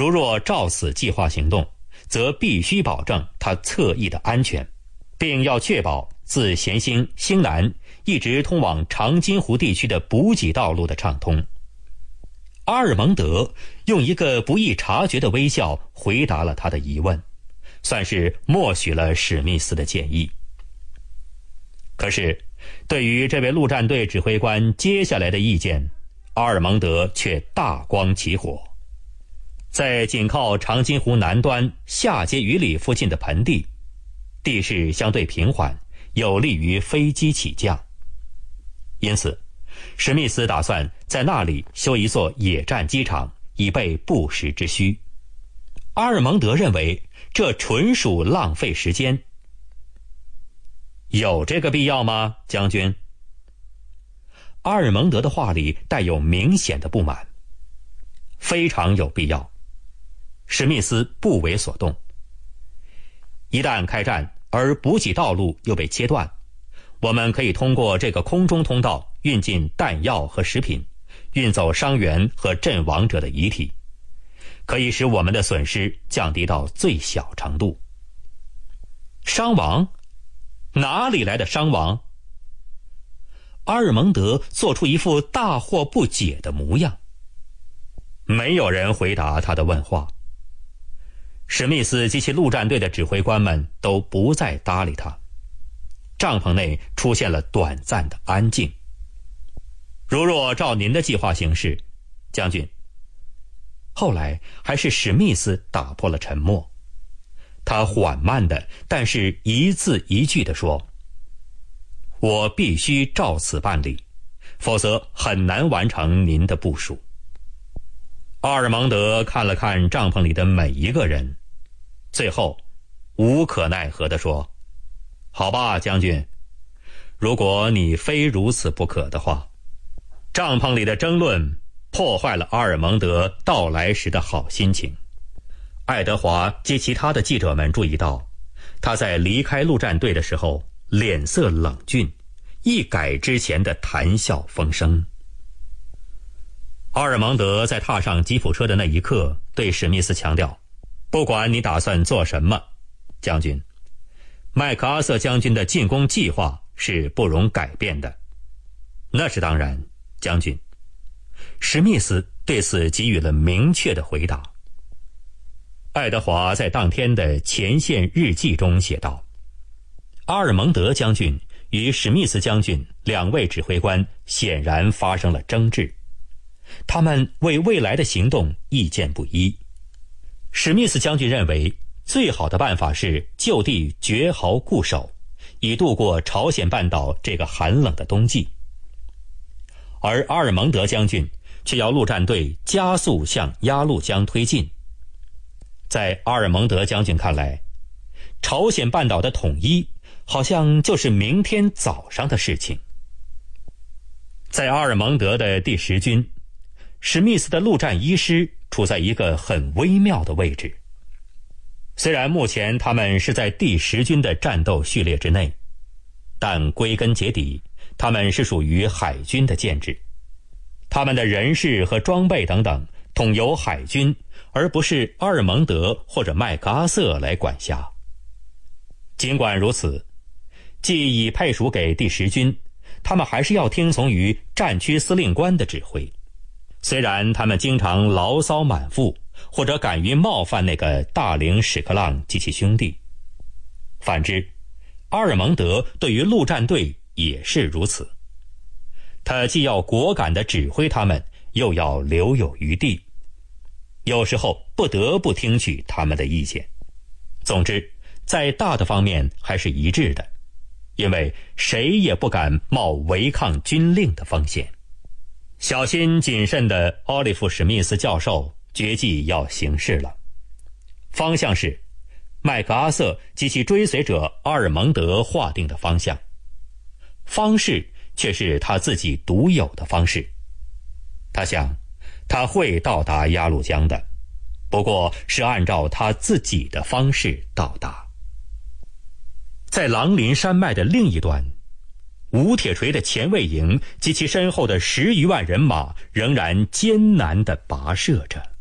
如若照此计划行动，则必须保证他侧翼的安全，并要确保自咸兴、兴南一直通往长津湖地区的补给道路的畅通。阿尔蒙德用一个不易察觉的微笑回答了他的疑问，算是默许了史密斯的建议。可是对于这位陆战队指挥官接下来的意见，阿尔蒙德却大光起火。在紧靠长津湖南端下碣隅里附近的盆地，地势相对平缓，有利于飞机起降。因此史密斯打算在那里修一座野战机场，以备不时之需。阿尔蒙德认为这纯属浪费时间。有这个必要吗，将军？阿尔蒙德的话里带有明显的不满。非常有必要。史密斯不为所动。一旦开战，而补给道路又被切断，我们可以通过这个空中通道运进弹药和食品，运走伤员和阵亡者的遗体，可以使我们的损失降低到最小程度。伤亡？哪里来的伤亡？阿尔蒙德做出一副大惑不解的模样。没有人回答他的问话。史密斯及其陆战队的指挥官们都不再搭理他。帐篷内出现了短暂的安静。如若照您的计划行事，将军。后来还是史密斯打破了沉默。他缓慢的，但是一字一句地说：我必须照此办理，否则很难完成您的部署。阿尔蒙德看了看帐篷里的每一个人，最后无可奈何地说：好吧，将军，如果你非如此不可的话。帐篷里的争论破坏了阿尔蒙德到来时的好心情。爱德华及其他的记者们注意到，他在离开陆战队的时候脸色冷峻，一改之前的谈笑风生。阿尔蒙德在踏上吉普车的那一刻对史密斯强调：不管你打算做什么，将军，麦克阿瑟将军的进攻计划是不容改变的。那是当然，将军。史密斯对此给予了明确的回答。爱德华在当天的前线日记中写道：阿尔蒙德将军与史密斯将军两位指挥官显然发生了争执，他们为未来的行动意见不一。史密斯将军认为最好的办法是就地绝壕固守，以度过朝鲜半岛这个寒冷的冬季。而阿尔蒙德将军却要陆战队加速向鸭绿江推进。在阿尔蒙德将军看来，朝鲜半岛的统一好像就是明天早上的事情。在阿尔蒙德的第10军，史密斯的陆战一师处在一个很微妙的位置。虽然目前他们是在第10军的战斗序列之内，但归根结底他们是属于海军的建制，他们的人事和装备等等统由海军，而不是阿尔蒙德或者麦克阿瑟来管辖。尽管如此，既已配属给第10军，他们还是要听从于战区司令官的指挥。虽然他们经常牢骚满腹，或者敢于冒犯那个大领史克朗及其兄弟。反之，阿尔蒙德对于陆战队也是如此。他既要果敢地指挥他们，又要留有余地，有时候不得不听取他们的意见。总之，在大的方面还是一致的，因为谁也不敢冒违抗军令的风险。小心谨慎的奥利弗·史密斯教授决计要行事了，方向是麦克阿瑟及其追随者阿尔蒙德划定的方向，方式却是他自己独有的方式。他想，他会到达鸭绿江的，不过是按照他自己的方式到达。在狼林山脉的另一端，吴铁锤的前卫营及其身后的10余万人马仍然艰难地跋涉着。